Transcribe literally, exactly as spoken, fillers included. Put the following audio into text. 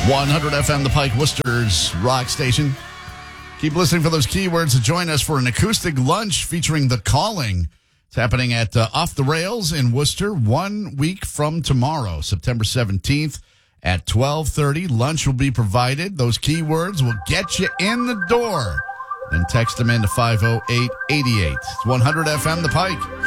one hundred F M, The Pike, Worcester's rock station. Keep listening for those keywords to join us for an acoustic lunch featuring The Calling. It's happening at uh, Off the Rails in Worcester one week from tomorrow, September seventeenth at twelve thirty. Lunch will be provided. Those keywords will get you in the door. Then text them in to five oh eight eight eight. It's one hundred F M, The Pike.